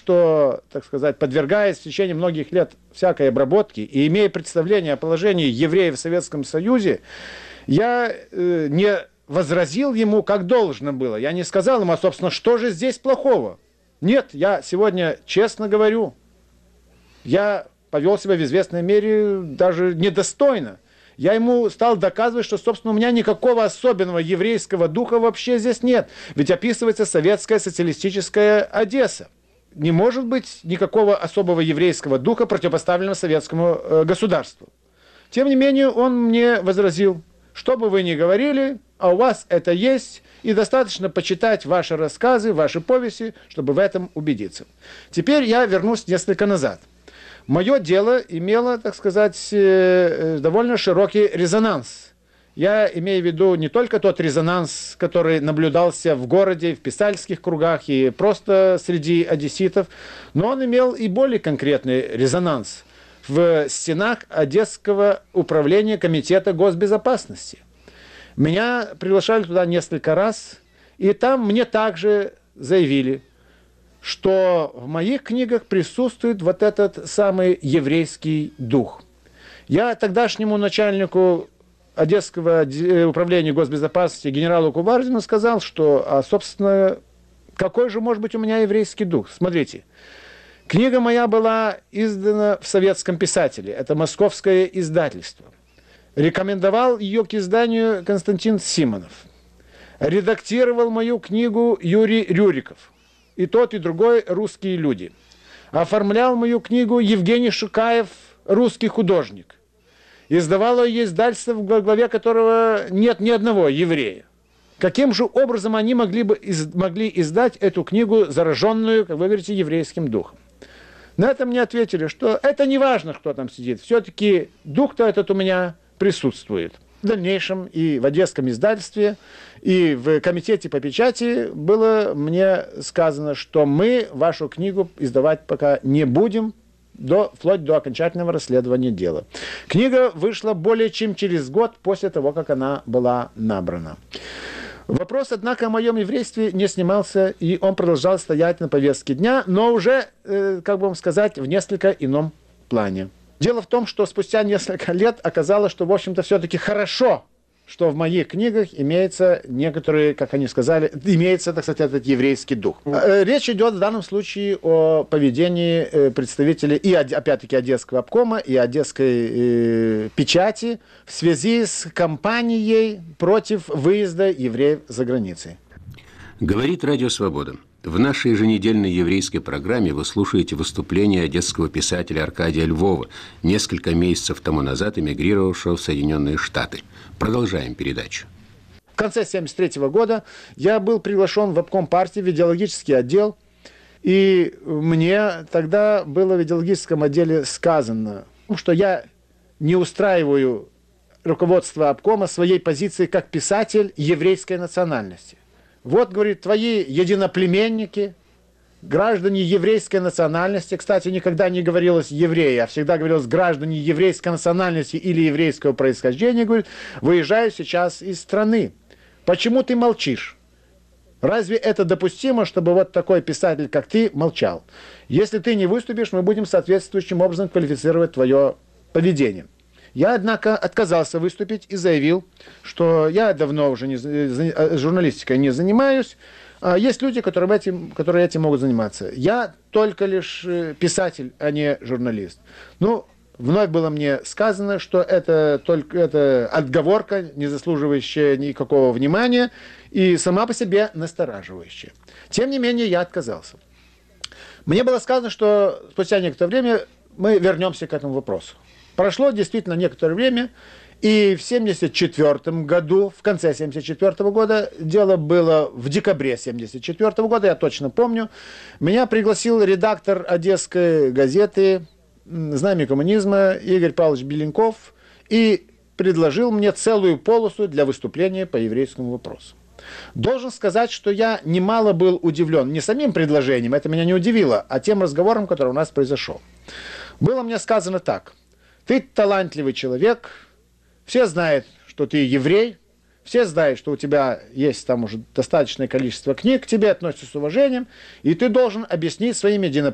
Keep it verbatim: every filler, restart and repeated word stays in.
что, так сказать, подвергаясь в течение многих лет всякой обработке и имея представление о положении евреев в Советском Союзе, я э, не возразил ему, как должно было. Я не сказал ему, а, собственно, что же здесь плохого? Нет, я сегодня честно говорю, я повел себя в известной мере даже недостойно. Я ему стал доказывать, что, собственно, у меня никакого особенного еврейского духа вообще здесь нет. Ведь описывается советская социалистическая Одесса. Не может быть никакого особого еврейского духа, противопоставленного советскому э, государству. Тем не менее, он мне возразил, что бы вы ни говорили, а у вас это есть, и достаточно почитать ваши рассказы, ваши повести, чтобы в этом убедиться. Теперь я вернусь несколько назад. Мое дело имело, так сказать, довольно широкий резонанс. Я имею в виду не только тот резонанс, который наблюдался в городе, в писательских кругах и просто среди одесситов, но он имел и более конкретный резонанс в стенах Одесского управления Комитета госбезопасности. Меня приглашали туда несколько раз, и там мне также заявили, что в моих книгах присутствует вот этот самый еврейский дух. Я тогдашнему начальнику Одесского управления госбезопасности генералу Кубарзину сказал, что, а, собственно, какой же может быть у меня еврейский дух? Смотрите, книга моя была издана в Советском писателе, это московское издательство. Рекомендовал ее к изданию Константин Симонов. Редактировал мою книгу Юрий Рюриков. И тот, и другой русские люди. Оформлял мою книгу Евгений Шукаев, русский художник. Издавало ее издательство, в главе которого нет ни одного еврея. Каким же образом они могли бы из, могли издать эту книгу, зараженную, как вы говорите, еврейским духом? На это мне ответили, что это не важно, кто там сидит. Все-таки дух-то этот у меня присутствует. В дальнейшем и в Одесском издательстве, и в комитете по печати было мне сказано, что мы вашу книгу издавать пока не будем, до, вплоть до окончательного расследования дела. Книга вышла более чем через год после того, как она была набрана. Вопрос, однако, о моем еврействе не снимался, и он продолжал стоять на повестке дня, но уже, э, как бы вам сказать, в несколько ином плане. Дело в том, что спустя несколько лет оказалось, что, в общем-то, все-таки хорошо, что в моих книгах имеется некоторые, как они сказали, имеется, так сказать, этот еврейский дух. Речь идет в данном случае о поведении представителей и, опять-таки, Одесского обкома, и Одесской э, печати в связи с кампанией против выезда евреев за границей. Говорит Радио Свобода. В нашей еженедельной еврейской программе вы слушаете выступление одесского писателя Аркадия Львова, несколько месяцев тому назад эмигрировавшего в Соединенные Штаты. Продолжаем передачу. В конце тысяча девятьсот семьдесят третьего года я был приглашен в обком партии в идеологический отдел, и мне тогда было в идеологическом отделе сказано, что я не устраиваю руководство обкома своей позиции как писатель еврейской национальности. Вот, говорит, твои единоплеменники, граждане еврейской национальности, кстати, никогда не говорилось евреи, а всегда говорилось граждане еврейской национальности или еврейского происхождения, говорит, выезжают сейчас из страны. Почему ты молчишь? Разве это допустимо, чтобы вот такой писатель, как ты, молчал? Если ты не выступишь, мы будем соответствующим образом квалифицировать твое поведение. Я, однако, отказался выступить и заявил, что я давно уже не, журналистикой не занимаюсь. Есть люди, которые этим, которые этим могут заниматься. Я только лишь писатель, а не журналист. Ну, вновь было мне сказано, что это только это отговорка, не заслуживающая никакого внимания и сама по себе настораживающая. Тем не менее, я отказался. Мне было сказано, что спустя некоторое время мы вернемся к этому вопросу. Прошло действительно некоторое время, и в семьдесят четвёртом году, в конце семьдесят четвёртого года, дело было в декабре семьдесят четвёртого года, я точно помню, меня пригласил редактор Одесской газеты «Знамя коммунизма» Игорь Павлович Беленков и предложил мне целую полосу для выступления по еврейскому вопросу. Должен сказать, что я немало был удивлен не самим предложением, это меня не удивило, а тем разговором, который у нас произошел. Было мне сказано так: ты талантливый человек, все знают, что ты еврей, все знают, что у тебя есть там уже достаточное количество книг, к тебе относятся с уважением, и ты должен объяснить своим